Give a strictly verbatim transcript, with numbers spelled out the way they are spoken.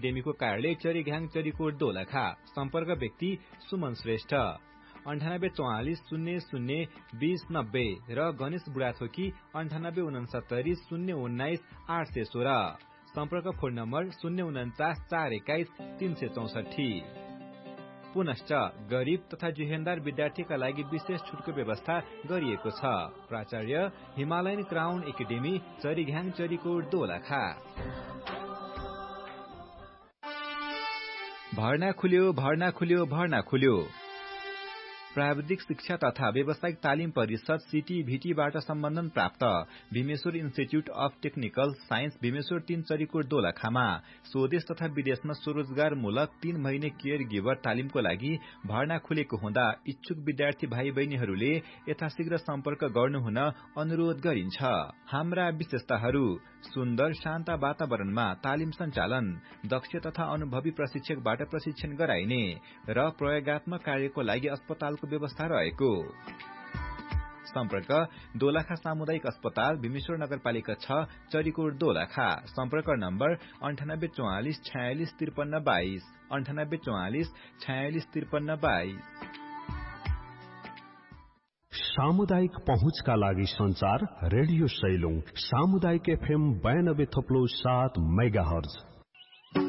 एकाडेमीको कार्यालय चरीघ्याङ चरीकोट दोलखा। सम्पर्क व्यक्ति सुमन श्रेष्ठ अन्ठानब्बे चौवालिस शून्य शून्य बीस नब्बे र गणेश बुढाथोकी अन्ठानब्बे उनसत्तरी शून्य उन्नाइस आठ सय सोह्र। सम्पर्क फोन नम्बर शून्य उन्चास चार एक्काइस तीन सय चौसठी। पुनश्च गरीब तथा जुहेन्दार विद्यार्थीका लागि विशेष छुटको व्यवस्था गरिएको छ। प्राचार्य Himalayan crown academy चरीघ्याङ Charikot Dolakha. भर्ना खुल्यो भर्ना खुल्यो भर्ना खुल्यो। प्राविधिक शिक्षा तथा व्यावसायिक तालिम परिषद सीटीभीटीबाट सम्बन्धन प्राप्त Bhimeshwar institute of technical science Bhimeshwar तीन चरीकोट दोलखामा स्वदेश तथा विदेशमा स्वरोजगार मूलक तीन महिने केयर गिभर तालिमको लागि भर्ना खुलेको हुँदा इच्छुक विद्यार्थी भाइ बहिनीहरूले यथाशीघ्र सम्पर्क गर्नुहुन अनुरोध गरिन्छ। हाम्रा विशेषताहरू सुन्दर शान्त वातावरणमा तालिम सञ्चालन, दक्ष तथा अनुभवी प्रशिक्षकबाट प्रशिक्षण गराइने र प्रयोगात्मक कार्यको लागि अस्पतालको व्यवस्था रहेको। सम्पर्क दोलखा सामुदायिक अस्पताल भीमेश्वर नगरपालिका छ चरीकोट दोलखा। सम्पर्क नम्बर अन्ठानब्बे चौवालिस छयालिस त्रिपन्न बाइस अन्ठानब्बे चौवालिस छयालिस त्रिपन्न बाइस। सामुदायिक पहुँचका लागि संचार रेडियो सैलुङ सामुदायिक एफएम बयानब्बे थप्लो सात मेगा हर्ज।